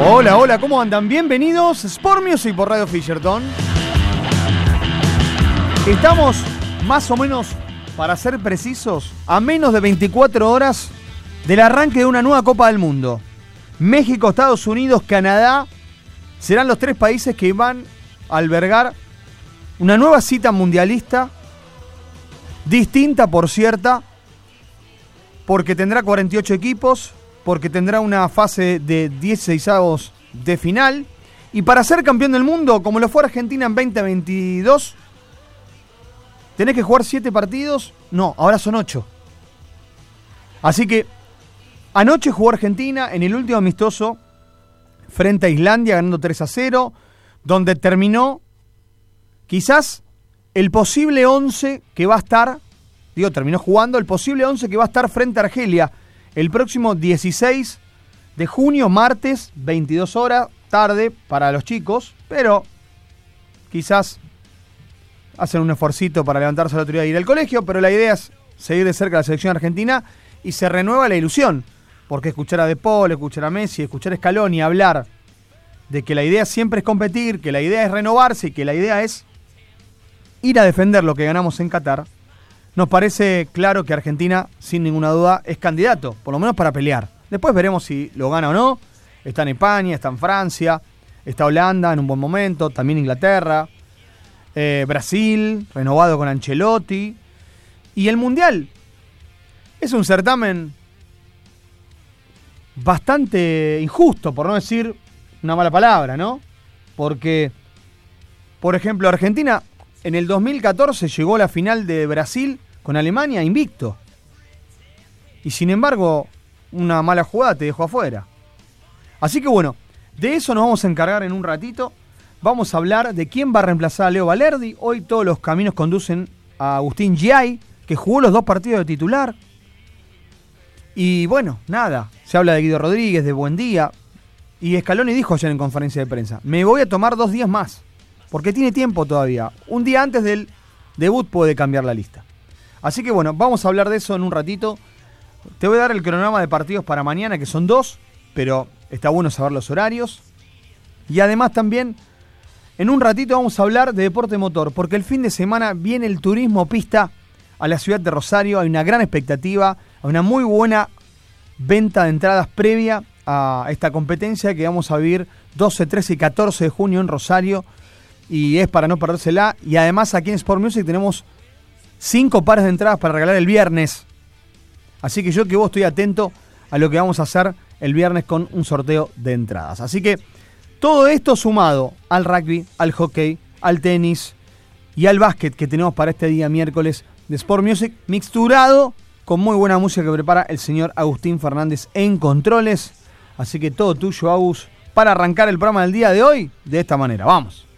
Hola, hola, ¿cómo andan? Bienvenidos, Sport Music por Radio Fisherton. Estamos más o menos, para ser precisos, a menos de 24 horas del arranque de una nueva Copa del Mundo. México, Estados Unidos, Canadá serán los tres países que van a albergar una nueva cita mundialista, distinta por cierta, porque tendrá 48 equipos, porque tendrá una fase de 16avos de final, y para ser campeón del mundo, como lo fue Argentina en 2022, tenés que jugar 7 partidos, no, ahora son 8. Así que anoche jugó Argentina en el último amistoso frente a Islandia, ganando 3-0, donde terminó quizás el posible 11 que va a estar, terminó jugando el posible 11 que va a estar frente a Argelia el próximo 16 de junio, martes, 22 horas, tarde para los chicos, pero quizás hacen un esforcito para levantarse la otro día e ir al colegio, pero la idea es seguir de cerca a la selección argentina y se renueva la ilusión, porque escuchar a De Paul, escuchar a Messi, escuchar a Scaloni hablar de que la idea siempre es competir, que la idea es renovarse y que la idea es ir a defender lo que ganamos en Qatar, nos parece claro que Argentina, sin ninguna duda, es candidato, por lo menos para pelear. Después veremos si lo gana o no. Está en España, está en Francia, está Holanda en un buen momento, también Inglaterra, Brasil, renovado con Ancelotti. Y el Mundial es un certamen bastante injusto, por no decir una mala palabra, ¿no? Porque, por ejemplo, Argentina en el 2014 llegó a la final de Brasil con Alemania invicto. Y sin embargo, una mala jugada te dejó afuera. Así que bueno, de eso nos vamos a encargar en un ratito. Vamos a hablar de quién va a reemplazar a Leo Valerdi. Hoy todos los caminos conducen a Agustín Giai, que jugó los 2 partidos de titular. Y bueno, nada, se habla de Guido Rodríguez, de Buendía. Y Scaloni dijo ayer en conferencia de prensa, me voy a tomar 2 días más, porque tiene tiempo todavía. Un día antes del debut puede cambiar la lista. Así que bueno, vamos a hablar de eso en un ratito. Te voy a dar el cronograma de partidos para mañana, que son 2, pero está bueno saber los horarios. Y además también, en un ratito vamos a hablar de deporte motor, porque el fin de semana viene el turismo pista a la ciudad de Rosario. Hay una gran expectativa, hay una muy buena venta de entradas previa a esta competencia que vamos a vivir 12, 13 y 14 de junio en Rosario. Y es para no perdérsela. Y además aquí en Sport Music tenemos 5 pares de entradas para regalar el viernes. Así que yo que vos estoy atento a lo que vamos a hacer el viernes con un sorteo de entradas. Así que todo esto sumado al rugby, al hockey, al tenis y al básquet que tenemos para este día miércoles de Sport Music, mixturado con muy buena música que prepara el señor Agustín Fernández en controles. Así que todo tuyo, Agus, para arrancar el programa del día de hoy de esta manera. ¡Vamos!